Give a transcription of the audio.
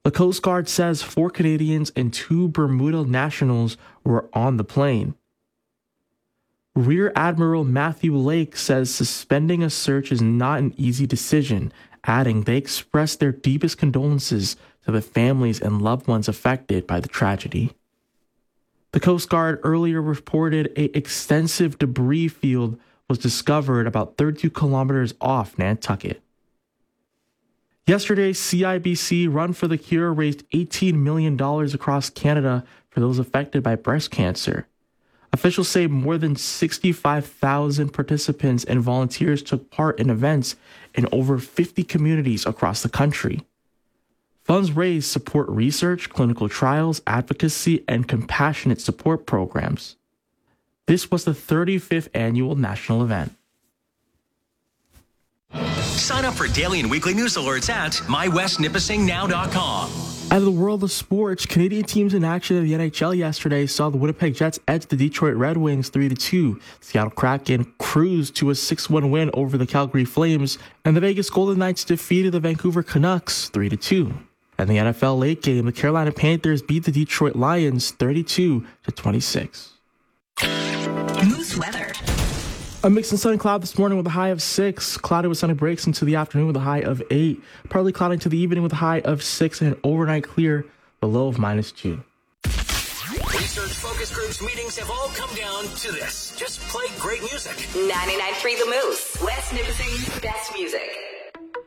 The Coast Guard says 4 Canadians and 2 Bermuda nationals were on the plane. Rear Admiral Matthew Lake says suspending a search is not an easy decision, adding they express their deepest condolences to the families and loved ones affected by the tragedy. The Coast Guard earlier reported an extensive debris field was discovered about 32 kilometers off Nantucket. Yesterday, CIBC Run for the Cure raised $18 million across Canada for those affected by breast cancer. Officials say more than 65,000 participants and volunteers took part in events in over 50 communities across the country. Funds raised support research, clinical trials, advocacy, and compassionate support programs. This was the 35th annual national event. Sign up for daily and weekly news alerts at mywestnipissingnow.com. Out of the world of sports, Canadian teams in action in the NHL yesterday saw the Winnipeg Jets edge the Detroit Red Wings 3-2. Seattle Kraken cruised to a 6-1 win over the Calgary Flames, and the Vegas Golden Knights defeated the Vancouver Canucks 3-2. In the NFL late game, the Carolina Panthers beat the Detroit Lions 32-26. Moose weather. A mix and sunny cloud this morning with a high of 6. Cloudy with sunny breaks into the afternoon with a high of 8. Partly cloudy into the evening with a high of 6 and overnight clear, the low of -2. Research focus groups meetings have all come down to this. Just play great music. 99.3 The Moose. West Nipissing's best music.